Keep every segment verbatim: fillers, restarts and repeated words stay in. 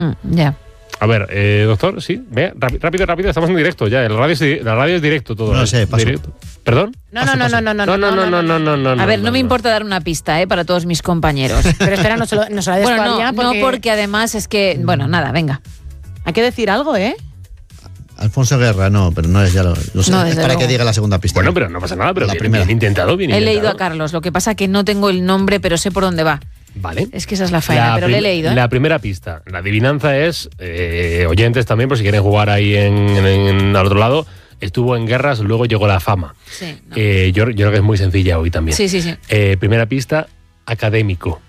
Mm, ya. A ver, eh, doctor, sí, vea, rápido, rápido, estamos en directo ya. La radio es, la radio es directo todo. No sé, paso. Directo. ¿Perdón? No, no, no, no, no, no, no, no, no, no, no, no, no. A ver, no, no me no. importa dar una pista, ¿eh? Para todos mis compañeros. Pero espera, no se lo, no se lo ha Bueno, descuadrillado no, porque... no, porque además es que, bueno, nada, venga. Hay que decir algo, ¿eh? Alfonso Guerra, no, pero no es ya lo, lo sé. No, desde para luego. que diga la segunda pista. Bueno, pero no pasa nada, pero La bien, primera. bien intentado, bien He intentado. leído a Carlos, lo que pasa que no tengo el nombre, pero sé por dónde va. Vale. Es que esa es la faena, La pero prim- le he leído, ¿eh? La primera pista, la adivinanza es, eh, oyentes también, por si quieren jugar ahí en, en, en- al otro lado, estuvo en guerras, luego llegó la fama. Sí, no. Eh, yo, yo creo que es muy sencilla hoy también. sí, sí, sí. Eh, primera pista, académico.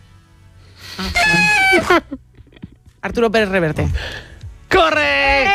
Arturo Pérez Reverte. ¡Correcto!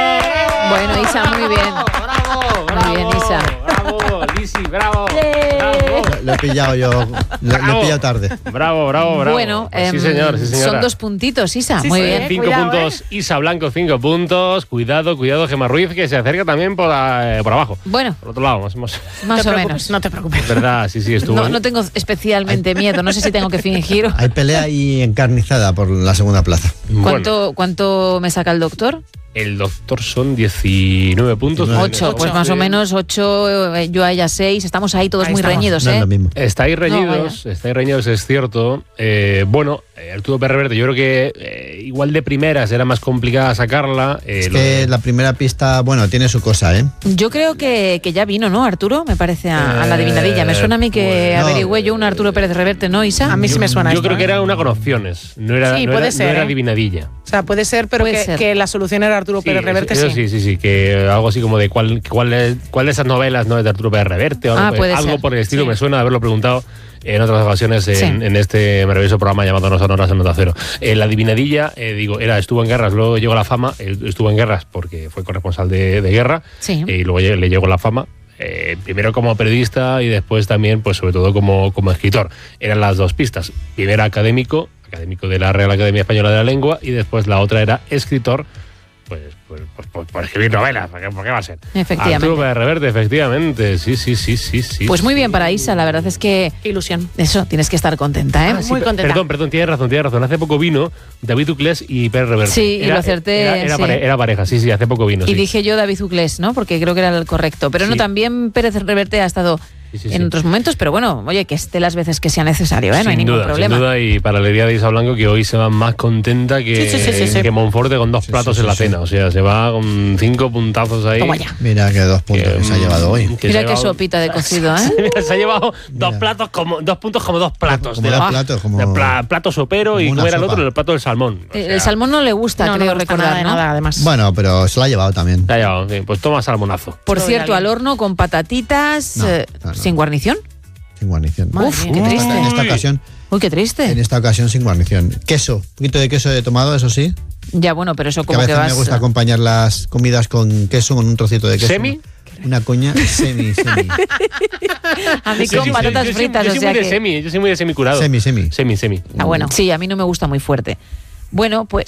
Bueno, Isa, muy bien. ¡Bravo! Muy bien, Isa. ¡Bravo! Lisi, bravo. ¡Yay! bravo. Lo he pillado yo, lo, lo he Bravo. pillado tarde. Bravo, bravo, bravo. Bueno, Pues sí, em, señor, sí, señora. son dos puntitos, Isa. Sí, muy sí, bien. eh. Cinco Cuidado, puntos, Isa Blanco, cinco puntos. Cuidado, cuidado, Gemma Ruiz, que se acerca también por, eh, por abajo. Bueno, Por otro lado, más, más. más te o preocupes, menos. No te preocupes. Es verdad, sí, sí, estuvo. No, no tengo especialmente miedo. No sé si tengo que fingir. o- Hay pelea ahí encarnizada por la segunda plaza. ¿Cuánto, Bueno, ¿Cuánto me saca el doctor? el doctor son diecinueve puntos. diecinueve. Ocho, pues más o menos ocho, eh, yo a ella seis. Estamos ahí todos Ahí muy estamos. reñidos, No es ¿eh? lo mismo. Estáis No, reñidos, estáis reñidos, es cierto. Eh, bueno, eh, Arturo Pérez Reverte, yo creo que eh, igual de primeras era más complicada sacarla. eh, Es lo de- que la primera pista, bueno, tiene su cosa, ¿eh? Yo creo que, que ya vino, ¿no, Arturo? Me parece a, a la Eh, adivinadilla. Me suena a mí que pues, no. averigüé yo un Arturo Pérez Reverte, ¿no, Isa? A mí sí me suena Yo esto, creo que ¿eh? era una con opciones, no era, Sí, no puede era, ser, no era ¿eh? adivinadilla. O sea, puede ser, pero Puede que, ser. que la solución era Arturo Sí, Pérez Reverte, eso sí. sí, sí, sí, que algo así como de cuál, cuál, es, cuál de esas novelas no es de Arturo Pérez Reverte o Ah, algo, puede algo ser, por el estilo, sí. me suena de haberlo preguntado en otras ocasiones en, Sí. en este maravilloso programa llamado No Sonoras en Nota Cero. Eh, la adivinadilla, eh, digo, era estuvo en guerras, luego llegó la fama, eh, estuvo en guerras porque fue corresponsal de, de guerra, Sí. eh, y luego lle- le llegó la fama. Eh, primero como periodista y después también, pues sobre todo como, como escritor. Eran las dos pistas. Primera académico, académico de la Real Academia Española de la Lengua, y después la otra era escritor, pues, pues, pues, pues por escribir novelas, ¿por qué, por qué va a ser? Efectivamente. Arturo Pérez Reverte, efectivamente, sí, sí, sí, sí, sí. Pues muy bien para Isa, la verdad es que Qué ilusión. eso, tienes que estar contenta, ¿eh? Ah, sí, muy per- contenta. Perdón, perdón, tienes razón, tienes razón. Hace poco vino David Uclés y Pérez Reverte. Sí, y lo acerté, Era, era sí. pare- era pareja, sí, sí, hace poco vino. Y sí. dije yo David Uclés, ¿no? Porque creo que era el correcto. Pero no, Sí. también Pérez Reverte ha estado Sí, sí, en sí. otros momentos, pero bueno, oye, que esté las veces que sea necesario, ¿eh? No hay Sin ningún duda, problema. Sin duda, y para la alegría de Isa Blanco, que hoy se va más contenta que, Sí, sí, sí, sí, sí. que Monforte con dos Sí, platos sí, en la sí, cena. O sea, se va con cinco puntazos ahí. Toma ya. Mira que dos puntos que, se ha mm, llevado hoy. que se Mira ha qué llevado- sopita de cocido, ¿eh? Mira, se ha llevado dos Mira. platos como dos puntos como dos platos. Como de dos la- platos, como- de pla- plato sopero como y una cómo era el sopa. otro, el plato del salmón. O Eh, sea, el salmón no le gusta, No, no creo me gusta recordar, nada de ¿no? nada, además. Bueno, pero se lo ha llevado también. se ha llevado, sí, pues toma salmonazo. Por Todo cierto, bien. al horno con patatitas, No, eh, no, no. sin guarnición. Sin guarnición. Madre Uf, mía, qué qué triste. En esta Uy. ocasión, Uy, qué triste. en esta ocasión sin guarnición. Queso, un poquito de queso he tomado, eso sí. Ya, bueno, pero eso Que a como que veces vas... me gusta acompañar las comidas con queso, con un trocito de queso. ¿Semi? Una coña semi, semi. A mí Yo con soy- patatas yo soy- fritas, yo o soy sea muy de que... semi, yo soy muy de semi curado. Semi, semi. Semi, semi. Ah, bueno, sí, a mí no me gusta muy fuerte. Bueno, pues...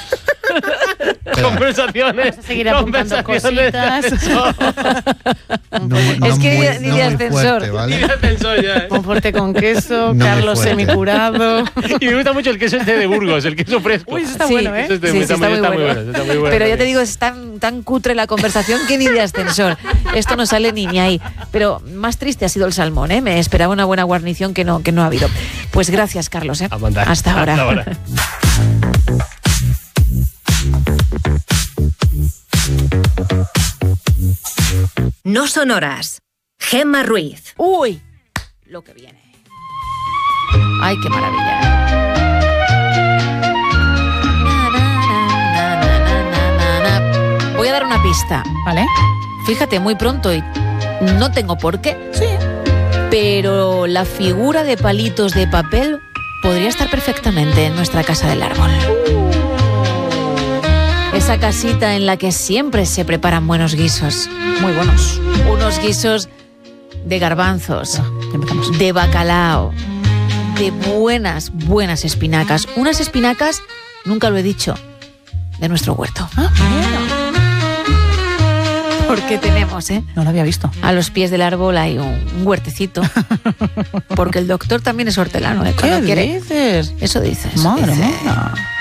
Pero- Conversaciones. Vas a seguir apuntando conversaciones de cositas. ascensor. No, no Es que muy- ni de- ni no de muy ascensor. fuerte, ¿vale? Y de ascensor ya, ¿eh? Monforte con queso, No Carlos muy fuerte. semicurado. Y me gusta mucho el queso este de Burgos, el queso fresco. Uy, eso está Sí. bueno, ¿eh? Eso este- Sí, sí, está, está muy, muy está muy bueno. bueno. Está muy bueno Pero ya te también. digo, es tan, tan cutre la conversación que ni de ascensor. Esto no sale ni, ni ahí. Pero más triste ha sido el salmón, ¿eh? Me esperaba una buena guarnición que no, que no ha habido. Pues gracias, Carlos, ¿eh? A mandar. Hasta ahora. Hasta ahora. No sonoras. Gemma Ruiz. Uy, lo que viene. Ay, qué maravilla. Na, na, na, na, na, na, na. Voy a dar una pista. ¿Vale? Fíjate, muy pronto y no tengo por qué. Sí. Pero la figura de palitos de papel podría estar perfectamente en nuestra casa del árbol. Esa casita en la que siempre se preparan buenos guisos. Muy buenos. Unos guisos de garbanzos, Ya empezamos. de bacalao, de buenas, buenas espinacas. Unas espinacas, nunca lo he dicho, de nuestro huerto. Ah, mira. Porque tenemos, ¿eh? No lo había visto. A los pies del árbol hay un, un huertecito. Porque el doctor también es hortelano, ¿eh? Cuando ¿Qué quiere. dices? Eso dices. Madre Dice, mía.